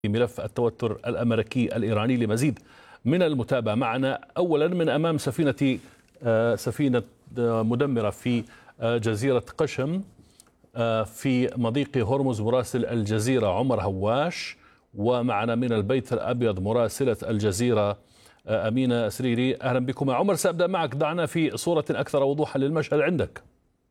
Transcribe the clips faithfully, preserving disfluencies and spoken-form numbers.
ملف التوتر الأمريكي الإيراني لمزيد من المتابعة معنا. أولا من أمام سفينة سفينة مدمرة في جزيرة قشم في مضيق هرمز مراسل الجزيرة عمر هواش، ومعنا من البيت الأبيض مراسلة الجزيرة أمينة سريري. أهلا بكم عمر. سأبدأ معك، ضعنا في صورة أكثر وضوحا للمشهد عندك.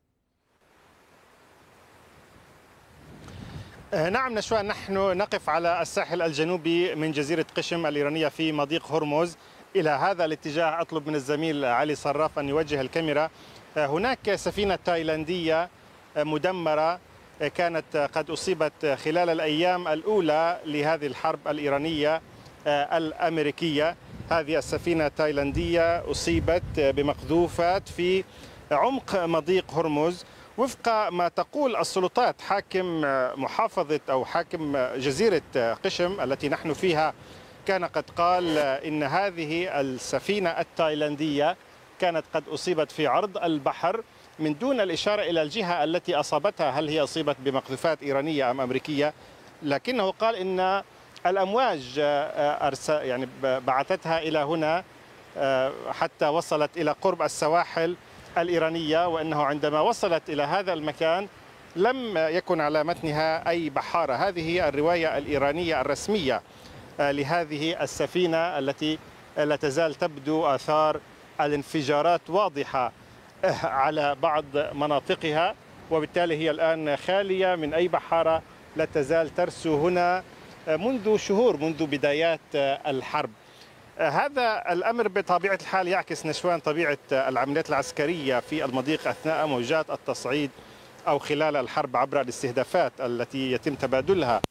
نعم نشوان، نحن نقف على الساحل الجنوبي من جزيرة قشم الإيرانية في مضيق هرمز. إلى هذا الاتجاه أطلب من الزميل علي صراف أن يوجه الكاميرا. هناك سفينة تايلاندية مدمرة كانت قد أصيبت خلال الأيام الأولى لهذه الحرب الإيرانية الأمريكية. هذه السفينة التايلاندية أصيبت بمقذوفات في عمق مضيق هرمز. وفق ما تقول السلطات، حاكم محافظة أو حاكم جزيرة قشم التي نحن فيها كان قد قال إن هذه السفينة التايلاندية كانت قد أصيبت في عرض البحر من دون الإشارة إلى الجهة التي أصابتها، هل هي أصيبت بمقذوفات إيرانية أم أمريكية، لكنه قال إن الأمواج يعني بعثتها إلى هنا حتى وصلت إلى قرب السواحل الإيرانية، وأنه عندما وصلت إلى هذا المكان لم يكن على متنها أي بحارة. هذه هي الرواية الإيرانية الرسمية لهذه السفينة التي لا تزال تبدو آثار الانفجارات واضحة على بعض مناطقها، وبالتالي هي الآن خالية من أي بحارة لا تزال ترسو هنا منذ شهور، منذ بدايات الحرب. هذا الأمر بطبيعة الحال يعكس نشوان طبيعة العمليات العسكرية في المضيق أثناء موجات التصعيد أو خلال الحرب عبر الاستهدافات التي يتم تبادلها.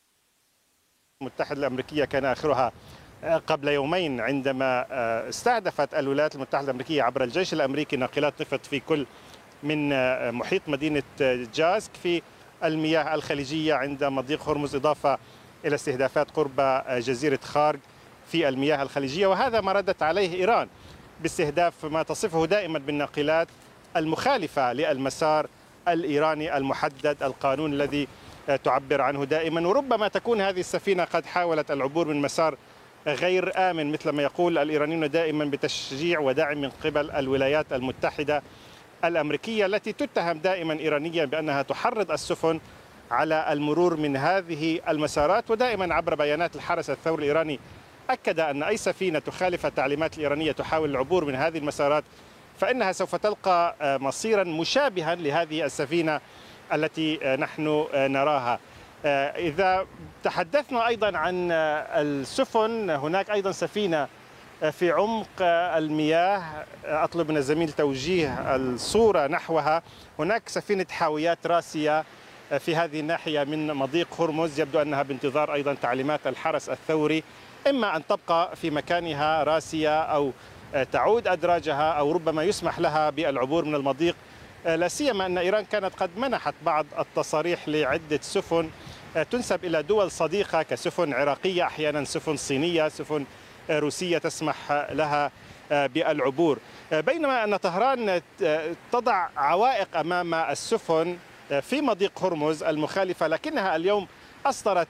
المتحدة الأمريكية كان آخرها قبل يومين عندما استهدفت الولايات المتحدة الأمريكية عبر الجيش الأمريكي ناقلات نفط في كل من محيط مدينة جاسك في المياه الخليجية عند مضيق هرمز، إضافة إلى استهدافات قرب جزيرة خارج في المياه الخليجية. وهذا ما ردت عليه إيران باستهداف ما تصفه دائما بالناقلات المخالفة للمسار الإيراني المحدد، القانون الذي تعبر عنه دائما. وربما تكون هذه السفينة قد حاولت العبور من مسار غير آمن مثل ما يقول الإيرانيون دائما بتشجيع ودعم من قبل الولايات المتحدة الأمريكية، التي تتهم دائما إيرانيا بأنها تحرض السفن على المرور من هذه المسارات. ودائما عبر بيانات الحرس الثوري الإيراني أكد أن أي سفينة تخالف التعليمات الإيرانية تحاول العبور من هذه المسارات فإنها سوف تلقى مصيرا مشابها لهذه السفينة التي نحن نراها. إذا تحدثنا أيضا عن السفن، هناك أيضا سفينة في عمق المياه، أطلب من الزميل توجيه الصورة نحوها. هناك سفينة حاويات راسية في هذه الناحية من مضيق هرمز، يبدو أنها بانتظار أيضا تعليمات الحرس الثوري، إما أن تبقى في مكانها راسية أو تعود أدراجها أو ربما يسمح لها بالعبور من المضيق، لا سيما أن إيران كانت قد منحت بعض التصاريح لعدة سفن تنسب إلى دول صديقة كسفن عراقية، أحيانا سفن صينية، سفن روسية تسمح لها بالعبور. بينما أن طهران تضع عوائق أمام السفن في مضيق هرمز المخالفة، لكنها اليوم أصدرت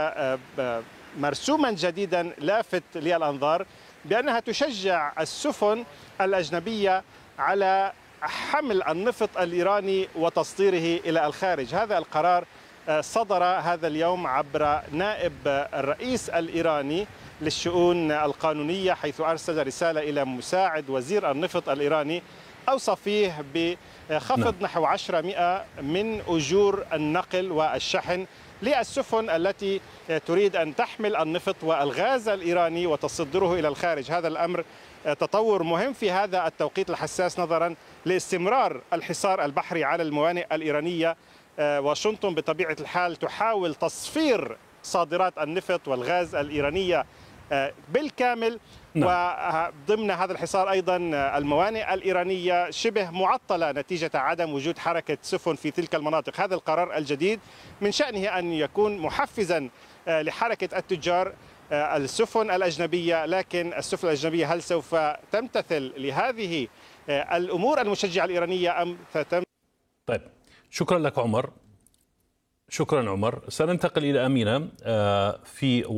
مرسوما جديدا لافت للأنظار بأنها تشجع السفن الأجنبية على حمل النفط الإيراني وتصديره إلى الخارج. هذا القرار صدر هذا اليوم عبر نائب الرئيس الإيراني للشؤون القانونية، حيث أرسل رسالة إلى مساعد وزير النفط الإيراني أوصى فيه بخفض نحو عشرة بالمئة من أجور النقل والشحن للسفن التي تريد أن تحمل النفط والغاز الإيراني وتصدره إلى الخارج. هذا الأمر تطور مهم في هذا التوقيت الحساس نظرا لاستمرار الحصار البحري على الموانئ الإيرانية. واشنطن بطبيعة الحال تحاول تصفير صادرات النفط والغاز الإيرانية بالكامل. نعم. وضمن هذا الحصار أيضا الموانئ الإيرانية شبه معطلة نتيجة عدم وجود حركة سفن في تلك المناطق. هذا القرار الجديد من شأنه أن يكون محفزا لحركة التجار السفن الأجنبية، لكن السفن الأجنبية هل سوف تمتثل لهذه الأمور المشجعة الإيرانية أم ستم؟ طيب، شكرا لك عمر. شكرا عمر. سننتقل إلى أمينة في